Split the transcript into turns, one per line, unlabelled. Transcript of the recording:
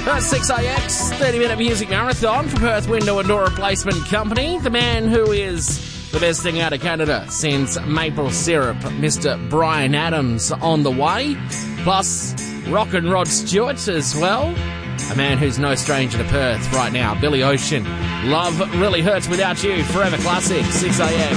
6AX, 30-minute music marathon for Perth Window and Door Replacement Company. The man who is the best thing out of Canada since maple syrup, Mr. Bryan Adams, on the way. Plus, Rock and Rod Stewart as well. A man who's no stranger to Perth right now, Billy Ocean. Love Really Hurts Without You, Forever Classic, 6AX.